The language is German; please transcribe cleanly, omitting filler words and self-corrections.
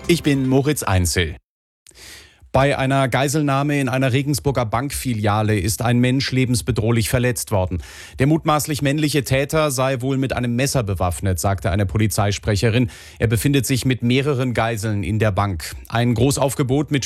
Ich bin Moritz Einzel. Bei einer Geiselnahme in einer Regensburger Bankfiliale ist ein Mensch lebensbedrohlich verletzt worden. Der mutmaßlich männliche Täter sei wohl mit einem Messer bewaffnet, sagte eine Polizeisprecherin. Er befindet sich mit mehreren Geiseln in der Bank. Ein Großaufgebot mit